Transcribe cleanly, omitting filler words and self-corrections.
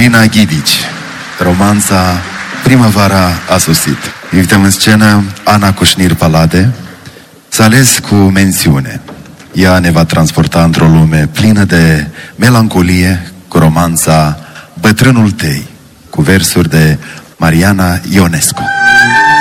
Irina Ghidici, romanța Primăvara a sosit. Invităm în scenă Ana Coșnir Palade. S-a ales cu mențiune. Ea ne va transporta într-o lume plină de melancolie cu romanța Bătrânul Tei, cu versuri de Mariana Ionescu.